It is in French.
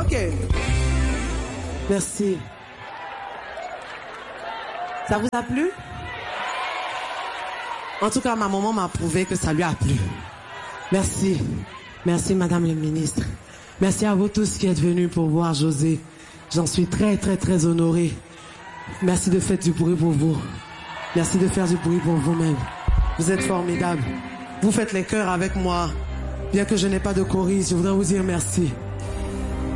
OK. Merci. Ça vous a plu? En tout cas, ma maman m'a prouvé que ça lui a plu. Merci. Merci, Madame le ministre. Merci à vous tous qui êtes venus pour voir José. J'en suis très, très, très honoré. Merci de faire du bruit pour vous. Merci de faire du bruit pour vous-même. Vous êtes formidables. Vous faites les chœurs avec moi. Bien que je n'ai pas de choriste, je voudrais vous dire merci.